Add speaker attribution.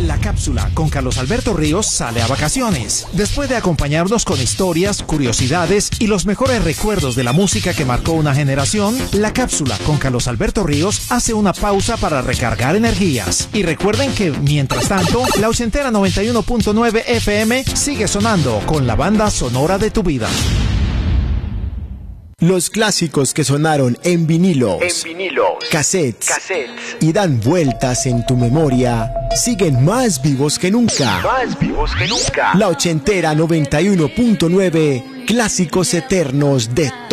Speaker 1: La cápsula con Carlos Alberto Ríos sale a vacaciones. Después de acompañarnos con historias, curiosidades y los mejores recuerdos de la música que marcó una generación, La cápsula con Carlos Alberto Ríos hace una pausa para recargar energías. Y recuerden que, mientras tanto, la ochentera 91.9 FM sigue sonando con la banda sonora de tu vida.
Speaker 2: Los clásicos que sonaron en vinilos, cassettes y dan vueltas en tu memoria siguen más vivos que nunca. La ochentera 91.9, clásicos eternos de